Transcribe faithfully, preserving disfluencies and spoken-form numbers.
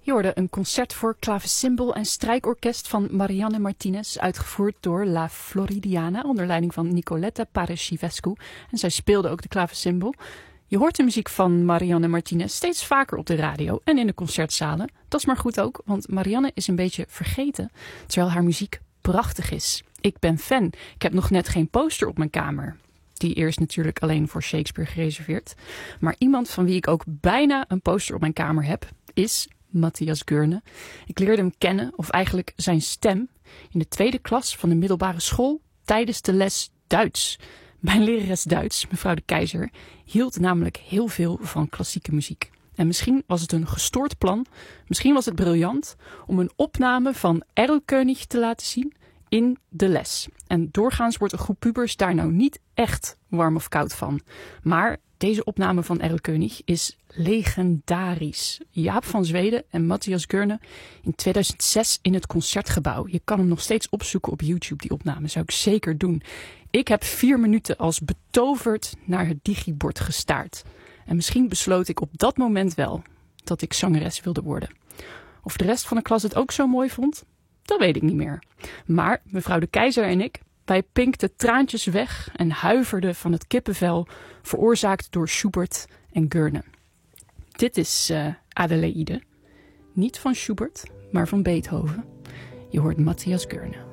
Je hoorde een concert voor klavecimbal en strijkorkest van Marianne Martinez, uitgevoerd door La Floridiana onder leiding van Nicoletta Pareschivescu. En zij speelde ook de klavecimbal. Je hoort de muziek van Marianne Martinez steeds vaker op de radio en in de concertzalen. Dat is maar goed ook, want Marianne is een beetje vergeten, terwijl haar muziek prachtig is. Ik ben fan. Ik heb nog net geen poster op mijn kamer. Die eerst natuurlijk alleen voor Shakespeare gereserveerd. Maar iemand van wie ik ook bijna een poster op mijn kamer heb, is Matthias Goerne. Ik leerde hem kennen, of eigenlijk zijn stem, in de tweede klas van de middelbare school tijdens de les Duits. Mijn lerares Duits, mevrouw de Keizer, hield namelijk heel veel van klassieke muziek. En misschien was het een gestoord plan, misschien was het briljant, om een opname van Erlkönig te laten zien in de les. En doorgaans wordt een groep pubers daar nou niet echt warm of koud van. Maar deze opname van Erlkönig is legendarisch. Jaap van Zweden en Matthias Goerne in tweeduizend zes in het Concertgebouw. Je kan hem nog steeds opzoeken op YouTube, die opname. Zou ik zeker doen. Ik heb vier minuten als betoverd naar het digibord gestaard. En misschien besloot ik op dat moment wel dat ik zangeres wilde worden. Of de rest van de klas het ook zo mooi vond, dat weet ik niet meer. Maar mevrouw de Keizer en ik, wij pinkten traantjes weg en huiverden van het kippenvel, veroorzaakt door Schubert en Goerne. Dit is uh, Adelaide. Niet van Schubert, maar van Beethoven. Je hoort Matthias Goerne.